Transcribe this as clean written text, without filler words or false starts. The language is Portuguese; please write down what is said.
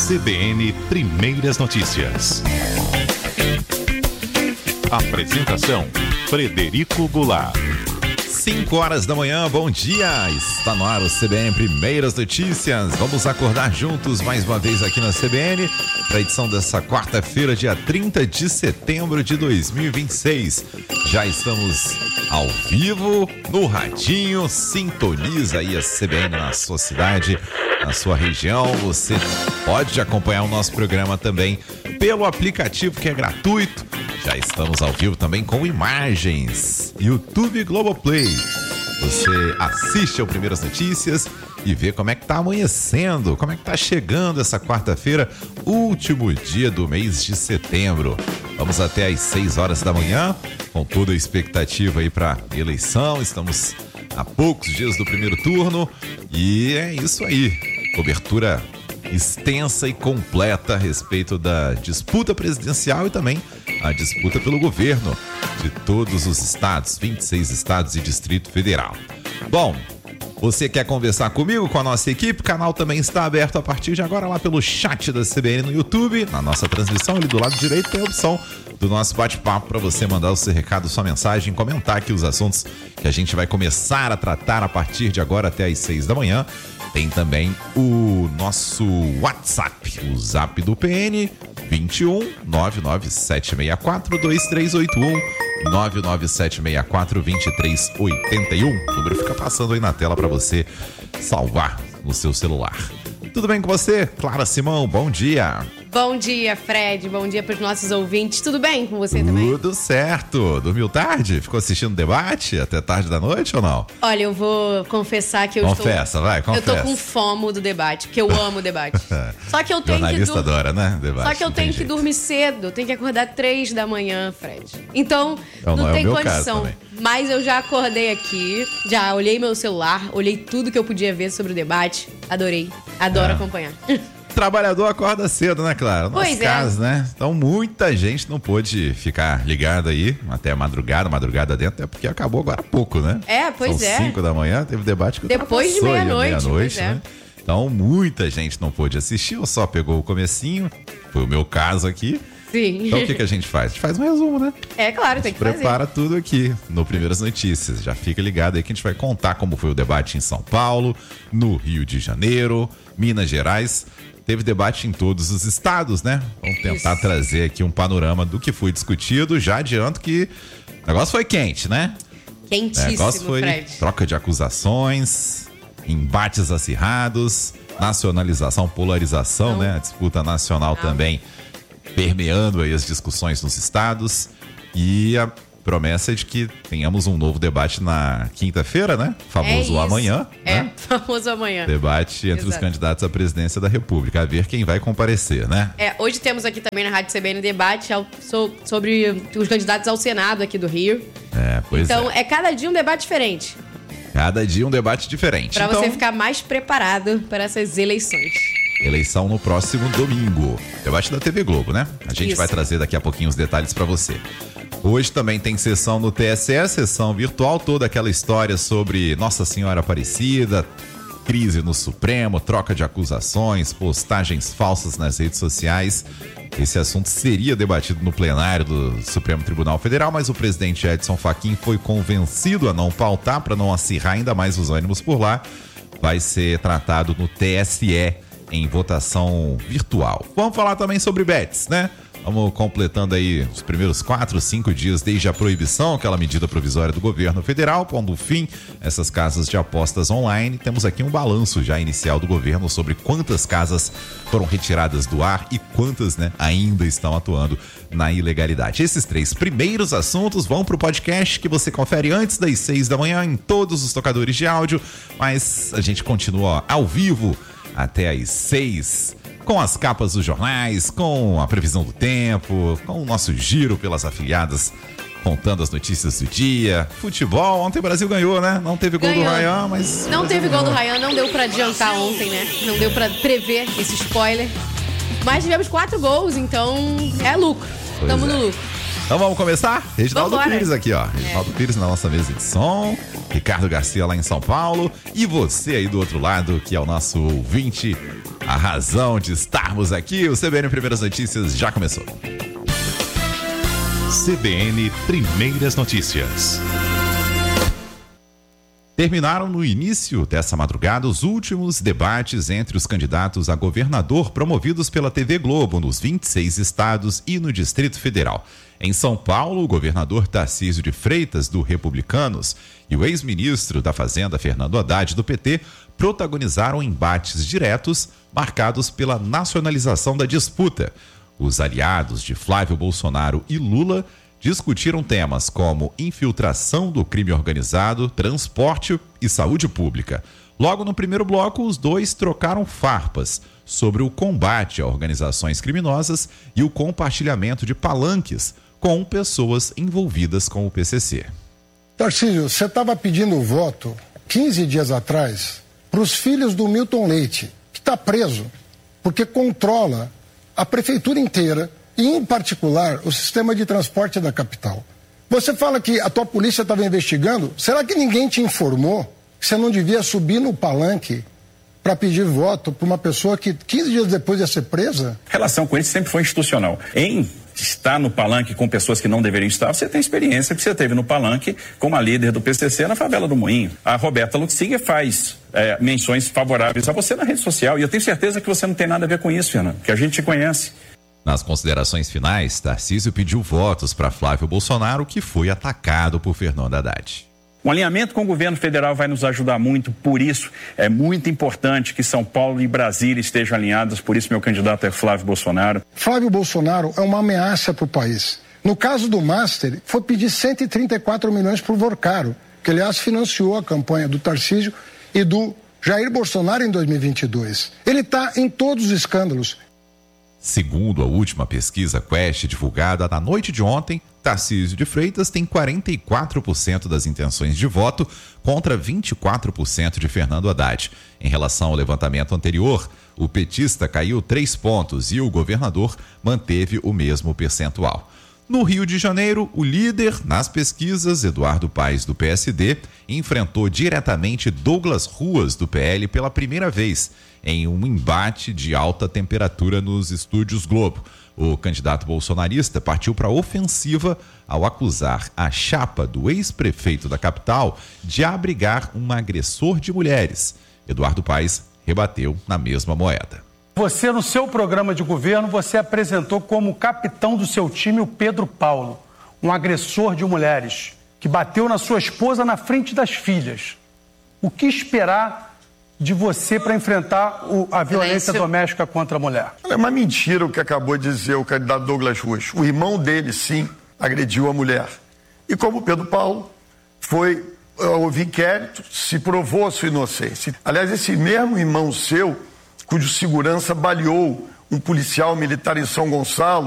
CBN Primeiras Notícias. Apresentação: Frederico Goulart. 5 horas da manhã, bom dia! Está no ar o CBN Primeiras Notícias. Vamos acordar juntos mais uma vez aqui na CBN para a edição dessa quarta-feira, dia 30 de setembro de 2026. Já estamos ao vivo no radinho. Sintoniza aí a CBN na sua cidade, na sua região. Você pode acompanhar o nosso programa também pelo aplicativo que é gratuito. Já estamos ao vivo também com imagens. YouTube Globoplay. Você assiste ao Primeiras Notícias e vê como é que tá amanhecendo, como é que tá chegando essa quarta-feira, último dia do mês de setembro. Vamos até às 6 horas da manhã, com toda a expectativa aí para eleição. Estamos a poucos dias do primeiro turno e é isso aí. Cobertura extensa e completa a respeito da disputa presidencial e também a disputa pelo governo de todos os estados, 26 estados e Distrito Federal. Bom, você quer conversar comigo, com a nossa equipe? O canal também está aberto a partir de agora lá pelo chat da CBN no YouTube. Na nossa transmissão, ali do lado direito, tem a opção do nosso bate-papo para você mandar o seu recado, sua mensagem, comentar aqui os assuntos que a gente vai começar a tratar a partir de agora até às 6 da manhã. Tem também o nosso WhatsApp, o Zap do PN, 21 99764 2381, 99764 2381. O número fica passando aí na tela para você salvar no seu celular. Tudo bem com você? Clara Simão, bom dia. Bom dia, Fred. Bom dia para os nossos ouvintes. Tudo bem com você também? Tudo certo. Dormiu tarde? Ficou assistindo o debate até tarde da noite ou não? Olha, eu vou confessar que confessa. Eu tô com fomo do debate, porque eu amo o debate. Só que eu tenho jornalista adora, né? Debate. Só que eu tenho que dormir cedo. Eu tenho que acordar 3 da manhã, Fred. Então não tem condição. Mas eu já acordei aqui, já olhei meu celular, olhei tudo que eu podia ver sobre o debate. Adorei. Adoro acompanhar. Trabalhador acorda cedo, né, Clara? Nosso caso, né? Então muita gente não pôde ficar ligada aí até a madrugada dentro, até porque acabou agora há pouco, né? Pois São 5 da manhã, teve debate que depois de meia-noite, né? Então muita gente não pôde assistir, ou só pegou o comecinho, foi o meu caso aqui. Sim. Então o que a gente faz? A gente faz um resumo, né? É claro, tem que fazer. Prepara tudo aqui no Primeiras Notícias. Já fica ligado aí que a gente vai contar como foi o debate em São Paulo, no Rio de Janeiro, Minas Gerais. Teve debate em todos os estados, né? Vamos tentar trazer aqui um panorama do que foi discutido. Já adianto que o negócio foi quente, né? Quentíssimo, o negócio foi Fred. Troca de acusações, embates acirrados, nacionalização, polarização, né? A disputa nacional também permeando aí as discussões nos estados. E a promessa é de que tenhamos um novo debate na quinta-feira, né? Famoso amanhã. Né? Famoso amanhã. Debate entre os candidatos à presidência da República. A ver quem vai comparecer, né? Hoje temos aqui também na Rádio CBN debate sobre os candidatos ao Senado aqui do Rio. Então, é cada dia um debate diferente. Cada dia um debate diferente. Para você ficar mais preparado para essas eleições. Eleição no próximo domingo. Debate da TV Globo, né? A gente vai trazer daqui a pouquinho os detalhes para você. Hoje também tem sessão no TSE, sessão virtual, toda aquela história sobre Nossa Senhora Aparecida, crise no Supremo, troca de acusações, postagens falsas nas redes sociais. Esse assunto seria debatido no plenário do Supremo Tribunal Federal, mas o presidente Edson Fachin foi convencido a não pautar para não acirrar ainda mais os ânimos por lá. Vai ser tratado no TSE em votação virtual. Vamos falar também sobre bets, né? Vamos completando aí os primeiros 4, 5 dias desde a proibição, aquela medida provisória do governo federal, pondo fim a essas casas de apostas online. Temos aqui um balanço já inicial do governo sobre quantas casas foram retiradas do ar e quantas, né, ainda estão atuando na ilegalidade. Esses 3 primeiros assuntos vão para o podcast que você confere antes das 6 da manhã em todos os tocadores de áudio, mas a gente continua ao vivo até às 6, com as capas dos jornais, com a previsão do tempo, com o nosso giro pelas afiliadas, contando as notícias do dia. Futebol, ontem o Brasil ganhou, né? Não teve gol do Ryan, mas... Não teve gol do Ryan, não deu pra adiantar ontem, né? Não deu pra prever esse spoiler. Mas tivemos 4 gols, então é lucro. Estamos no lucro. Então vamos começar? Reginaldo Pires aqui, ó. Reginaldo Pires na nossa mesa de som. Ricardo Garcia lá em São Paulo. E você aí do outro lado, que é o nosso ouvinte, a razão de estarmos aqui. O CBN Primeiras Notícias já começou. CBN Primeiras Notícias. Terminaram no início dessa madrugada os últimos debates entre os candidatos a governador promovidos pela TV Globo nos 26 estados e no Distrito Federal. Em São Paulo, o governador Tarcísio de Freitas, do Republicanos, e o ex-ministro da Fazenda, Fernando Haddad, do PT, protagonizaram embates diretos marcados pela nacionalização da disputa. Os aliados de Flávio Bolsonaro e Lula discutiram temas como infiltração do crime organizado, transporte e saúde pública. Logo no primeiro bloco, os dois trocaram farpas sobre o combate a organizações criminosas e o compartilhamento de palanques com pessoas envolvidas com o PCC. Tarcísio, você estava pedindo voto 15 dias atrás para os filhos do Milton Leite, que está preso porque controla a prefeitura inteira e, em particular, o sistema de transporte da capital. Você fala que a tua polícia estava investigando. Será que ninguém te informou que você não devia subir no palanque para pedir voto para uma pessoa que 15 dias depois ia ser presa? A relação com ele sempre foi institucional. Em estar no palanque com pessoas que não deveriam estar, você tem experiência que você teve no palanque como a líder do PCC na favela do Moinho. A Roberta Luxinger faz menções favoráveis a você na rede social e eu tenho certeza que você não tem nada a ver com isso, Fernando, que a gente te conhece. Nas considerações finais, Tarcísio pediu votos para Flávio Bolsonaro, que foi atacado por Fernando Haddad. Um alinhamento com o governo federal vai nos ajudar muito, por isso é muito importante que São Paulo e Brasília estejam alinhadas, por isso meu candidato é Flávio Bolsonaro. Flávio Bolsonaro é uma ameaça para o país. No caso do Master, foi pedir 134 milhões para o Vorcaro, que aliás financiou a campanha do Tarcísio e do Jair Bolsonaro em 2022. Ele está em todos os escândalos. Segundo a última pesquisa Quest divulgada na noite de ontem, Tarcísio de Freitas tem 44% das intenções de voto contra 24% de Fernando Haddad. Em relação ao levantamento anterior, o petista caiu 3 pontos e o governador manteve o mesmo percentual. No Rio de Janeiro, o líder nas pesquisas, Eduardo Paes, do PSD, enfrentou diretamente Douglas Ruas, do PL, pela primeira vez, em um embate de alta temperatura nos estúdios Globo. O candidato bolsonarista partiu para a ofensiva ao acusar a chapa do ex-prefeito da capital de abrigar um agressor de mulheres. Eduardo Paes rebateu na mesma moeda. Você, no seu programa de governo, você apresentou como capitão do seu time o Pedro Paulo, um agressor de mulheres, que bateu na sua esposa na frente das filhas. O que esperar de você para enfrentar a violência doméstica contra a mulher? É uma mentira o que acabou de dizer o candidato Douglas Ruas. O irmão dele, sim, agrediu a mulher. E como o Pedro Paulo houve inquérito, se provou a sua inocência. Aliás, esse mesmo irmão seu, cujo segurança baleou um policial militar em São Gonçalo,